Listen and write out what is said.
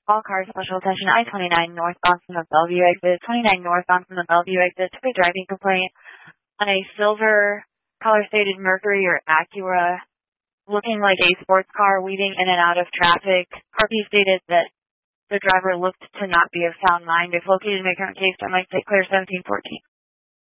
All cars, special attention, I-29 northbound from the Bellevue exit. 29 northbound from the Bellevue exit. Took a driving complaint on a silver color-stated Mercury or Acura, looking like a sports car weaving in and out of traffic. RP stated that the driver looked to not be of sound mind. If located in the current case, that might take clear 1714.